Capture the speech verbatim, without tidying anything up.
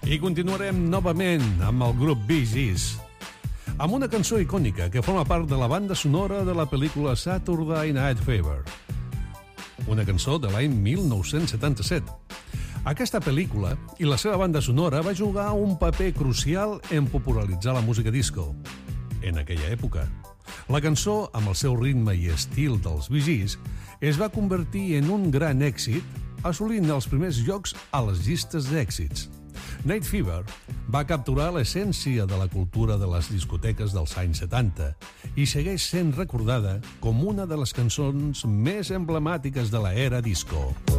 I continuarem novament amb el grup Bee Gees, amb una cançó icònica que forma part de la banda sonora de la pel·lícula Saturday Night Fever, una cançó de l'any mil nou-cents setanta-set. Aquesta pel·lícula i la seva banda sonora va jugar un paper crucial en popularitzar la música disco en aquella època. La cançó, amb el seu ritme i estil dels Bee Gees, es va convertir en un gran èxit, assolint els primers llocs a les llistes d'èxits. Night Fever va capturar l'essència de la cultura de les discoteques dels anys setanta i segueix sent recordada com una de les cançons més emblemàtiques de l'era disco.